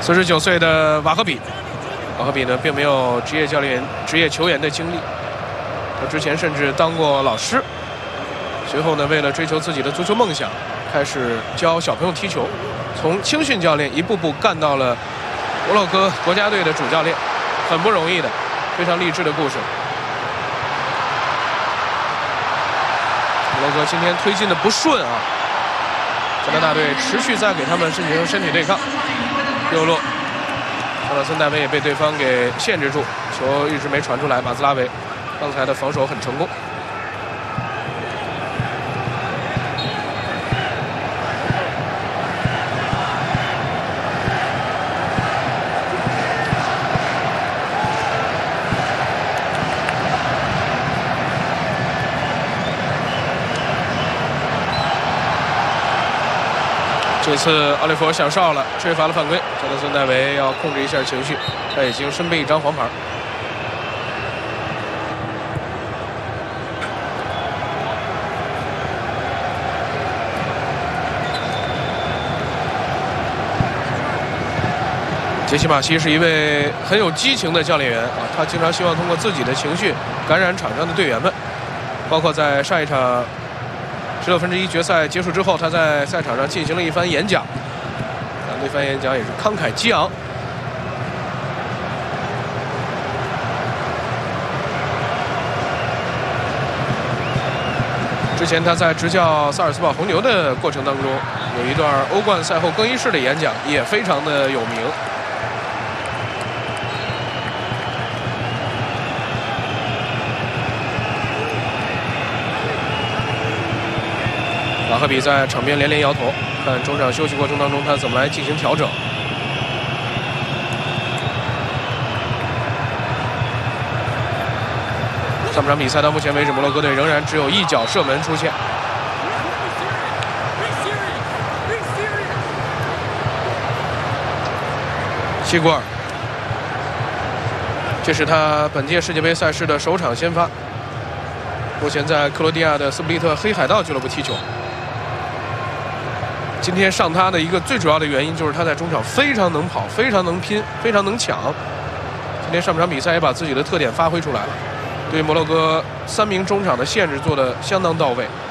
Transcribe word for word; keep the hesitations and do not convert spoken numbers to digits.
四十九岁的瓦赫比，瓦赫比呢并没有职业教练、职业球员的经历，他之前甚至当过老师。随后呢，为了追求自己的足球梦想，开始教小朋友踢球，从青训教练一步步干到了摩洛哥国家队的主教练，很不容易的，非常励志的故事。摩洛哥今天推进的不顺啊，加拿大队持续在给他们进行身体对抗。右路，查尔森戴维也被对方给限制住，球一直没传出来。马兹拉维刚才的防守很成功。这次奥利弗想哨了，吹罚了犯规。加德森戴维要控制一下情绪，他已经身背一张黄牌。杰西马西是一位很有激情的教练员啊，他经常希望通过自己的情绪感染场上的队员们，包括在上一场十六分之一决赛结束之后，他在赛场上进行了一番演讲，啊，那番演讲也是慷慨激昂。之前他在执教萨尔茨堡红牛的过程当中，有一段欧冠赛后更衣室的演讲，也非常的有名。瓦赫比在场边连连摇头，看中场休息过程当中他怎么来进行调整。上半场比赛到目前为止，摩洛哥队仍然只有一脚射门出现。西古尔，这是他本届世界杯赛事的首场先发，目前在克罗地亚的斯普利特黑海盗俱乐部踢球。今天上他的一个最主要的原因就是他在中场非常能跑，非常能拼，非常能抢。今天上半场比赛也把自己的特点发挥出来了，对摩洛哥三名中场的限制做得相当到位。